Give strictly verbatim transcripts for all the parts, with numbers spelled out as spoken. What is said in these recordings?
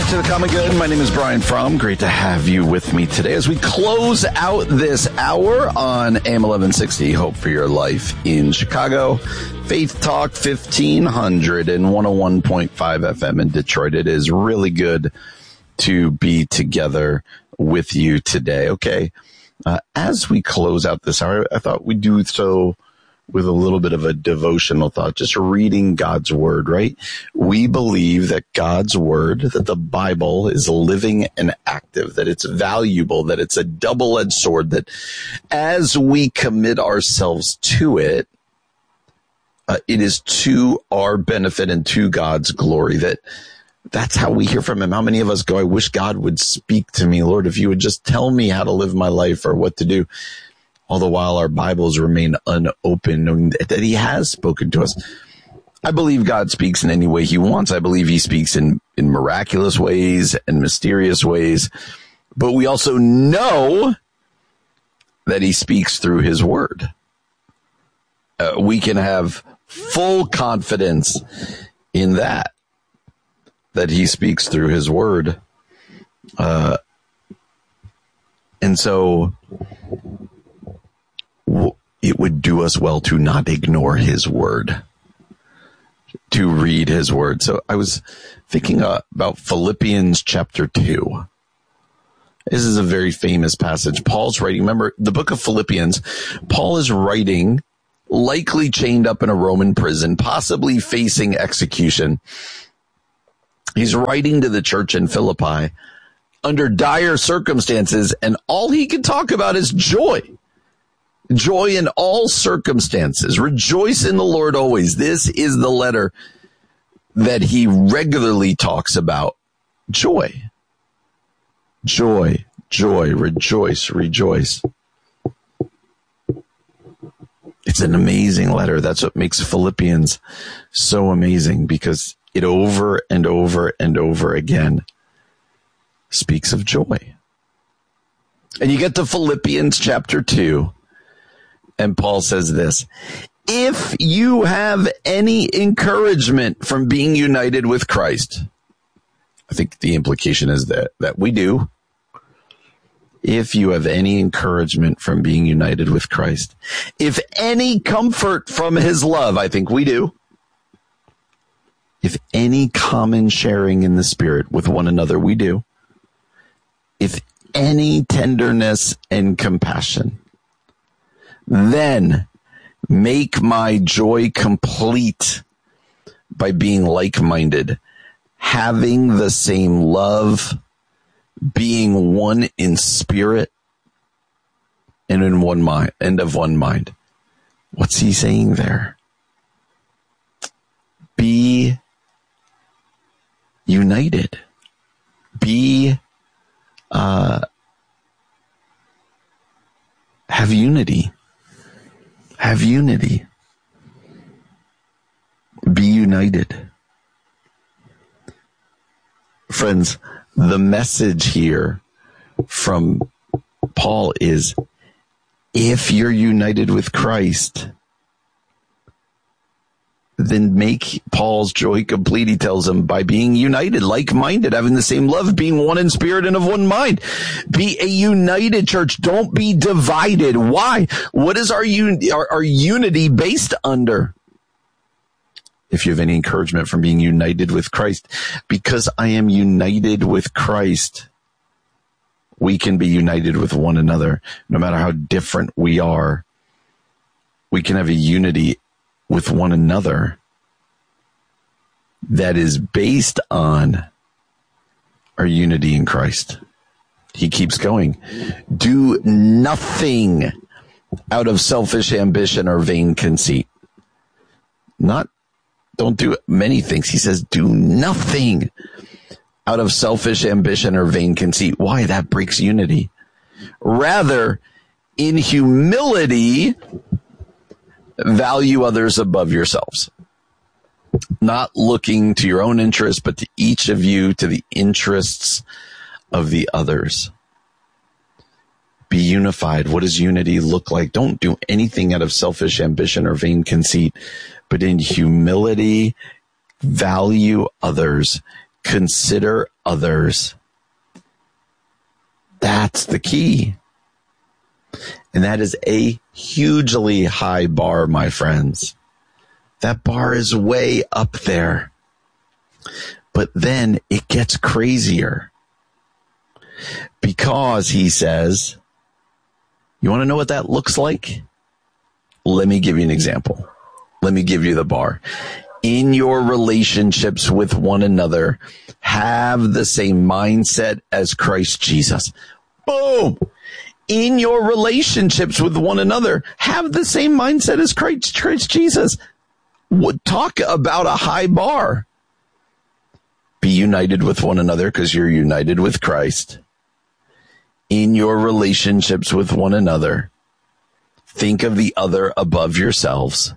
to the Common Good. My name is Brian Fromm. Great to have you with me today as we close out this hour on A M eleven sixty, Hope for Your Life in Chicago. Faith Talk fifteen hundred and one oh one point five F M in Detroit. It is really good to be together with you today. Okay, uh, as we close out this hour, I thought we'd do so with a little bit of a devotional thought, just reading God's word, right? We believe that God's word, that the Bible is living and active, that it's valuable, that it's a double-edged sword, that as we commit ourselves to it, uh, it is to our benefit and to God's glory, that that's how we hear from him. How many of us go, I wish God would speak to me, Lord, if you would just tell me how to live my life or what to do. All the while our Bibles remain unopened, knowing that he has spoken to us. I believe God speaks in any way he wants. I believe he speaks in, in miraculous ways and mysterious ways. But we also know that he speaks through his word. Uh, we can have full confidence in that, that he speaks through his word. Uh, and so it would do us well to not ignore his word, to read his word. So I was thinking uh, about Philippians chapter two. This is a very famous passage. Paul's writing, remember the book of Philippians, Paul is writing, likely chained up in a Roman prison, possibly facing execution. He's writing to the church in Philippi under dire circumstances, and all he can talk about is joy. Joy in all circumstances. Rejoice in the Lord always. This is the letter that he regularly talks about. Joy. Joy. Joy. Rejoice. Rejoice. It's an amazing letter. That's what makes Philippians so amazing, because it over and over and over again speaks of joy. And you get to Philippians chapter two. And Paul says this, if you have any encouragement from being united with Christ, I think the implication is that, that we do. If you have any encouragement from being united with Christ, if any comfort from his love, I think we do. If any common sharing in the Spirit with one another, we do. If any tenderness and compassion, then make my joy complete by being like-minded, having the same love, being one in spirit and in one mind, and of one mind. What's he saying there? Be united. Be, uh, have unity. Have unity. Be united. Friends, the message here from Paul is, if you're united with Christ, then make Paul's joy complete, he tells them, by being united, like-minded, having the same love, being one in spirit and of one mind. Be a united church. Don't be divided. Why? What is our, un- our, our unity based under? If you have any encouragement from being united with Christ, because I am united with Christ, we can be united with one another. No matter how different we are, we can have a unity with one another that is based on our unity in Christ. He keeps going. Do nothing out of selfish ambition or vain conceit. Not, don't do many things. He says, do nothing out of selfish ambition or vain conceit. Why? That breaks unity. Rather, in humility, value others above yourselves. Not looking to your own interests, but to each of you, to the interests of the others. Be unified. What does unity look like? Don't do anything out of selfish ambition or vain conceit, but in humility, value others, consider others. That's the key. And that is a hugely high bar, my friends. That bar is way up there. But then it gets crazier. Because, he says, you want to know what that looks like? Let me give you an example. Let me give you the bar. In your relationships with one another, have the same mindset as Christ Jesus. Boom! In your relationships with one another, have the same mindset as Christ, Christ Jesus. Talk about a high bar. Be united with one another because you're united with Christ. In your relationships with one another, think of the other above yourselves.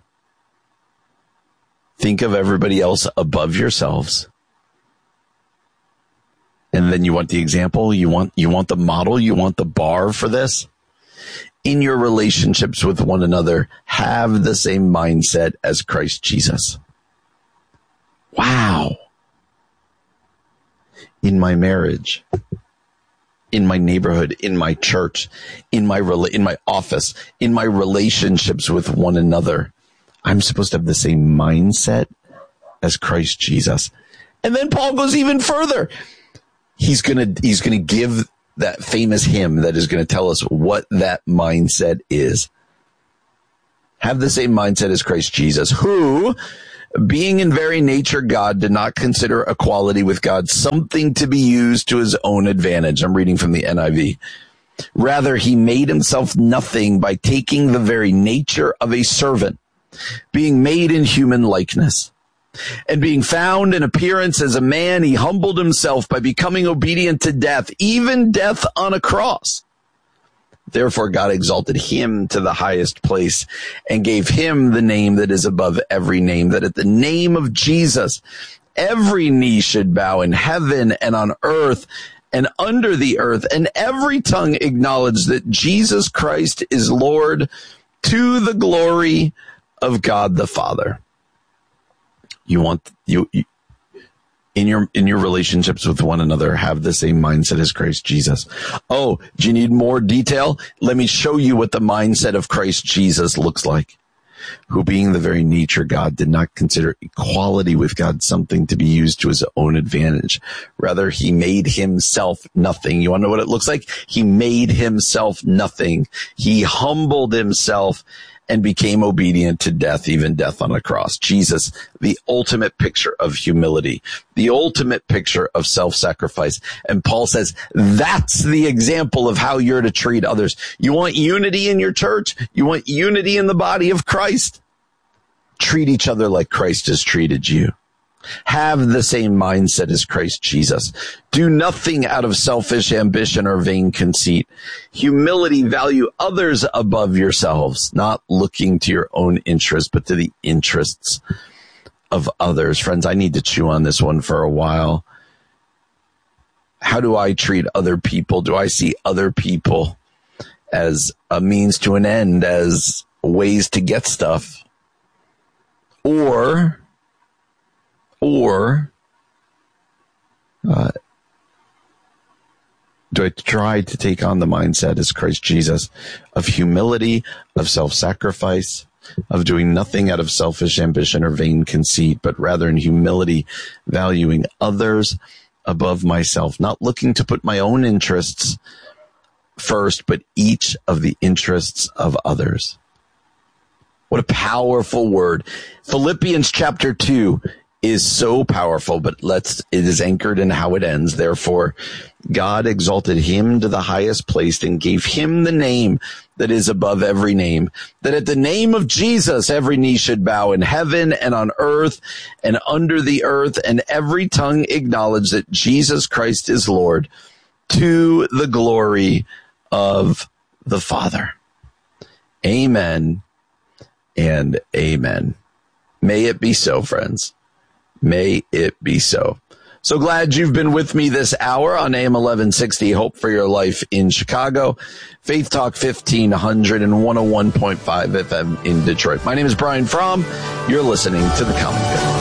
Think of everybody else above yourselves. And then you want the example, you want you want the model, you want the bar for this. In your relationships with one another, have the same mindset as Christ Jesus. Wow. In my marriage, in my neighborhood, in my church, in my in my office, in my relationships with one another, I'm supposed to have the same mindset as Christ Jesus. And then Paul goes even further. He's going to he's going to give that famous hymn that is going to tell us what that mindset is. Have the same mindset as Christ Jesus, who, being in very nature God, did not consider equality with God something to be used to his own advantage. I'm reading from the N I V. Rather, he made himself nothing by taking the very nature of a servant, being made in human likeness. And being found in appearance as a man, he humbled himself by becoming obedient to death, even death on a cross. Therefore, God exalted him to the highest place and gave him the name that is above every name, that at the name of Jesus, every knee should bow in heaven and on earth and under the earth, and every tongue acknowledge that Jesus Christ is Lord, to the glory of God the Father. You want you, you in your in your relationships with one another, have the same mindset as Christ Jesus. Oh, do you need more detail? Let me show you what the mindset of Christ Jesus looks like. Who, being the very nature God, did not consider equality with God something to be used to his own advantage. Rather, he made himself nothing. You want to know what it looks like? He made himself nothing. He humbled himself and became obedient to death, even death on a cross. Jesus, the ultimate picture of humility, the ultimate picture of self-sacrifice. And Paul says, that's the example of how you're to treat others. You want unity in your church? You want unity in the body of Christ? Treat each other like Christ has treated you. Have the same mindset as Christ Jesus. Do nothing out of selfish ambition or vain conceit. Humility, value others above yourselves, not looking to your own interests, but to the interests of others. Friends, I need to chew on this one for a while. How do I treat other people? Do I see other people as a means to an end, as ways to get stuff? Or... Or uh, do I try to take on the mindset as Christ Jesus of humility, of self-sacrifice, of doing nothing out of selfish ambition or vain conceit, but rather in humility, valuing others above myself, not looking to put my own interests first, but each of the interests of others. What a powerful word. Philippians chapter two is so powerful, but let's, it is anchored in how it ends. Therefore, God exalted him to the highest place and gave him the name that is above every name, that at the name of Jesus, every knee should bow in heaven and on earth and under the earth, and every tongue acknowledge that Jesus Christ is Lord, to the glory of the Father. Amen and amen. May it be so, friends. May it be so. So glad you've been with me this hour on A M eleven sixty, Hope for Your Life in Chicago, Faith Talk fifteen hundred and one oh one point five F M in Detroit. My name is Brian Fromm. You're listening to The Common Good.